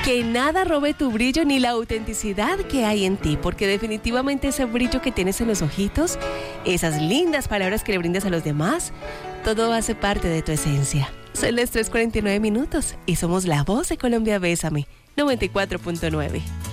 que nada robe tu brillo ni la autenticidad que hay en ti, porque definitivamente ese brillo que tienes en los ojitos, esas lindas palabras que le brindas a los demás, todo hace parte de tu esencia. Son las 3:49 y somos la voz de Colombia. Bésame, 94.9.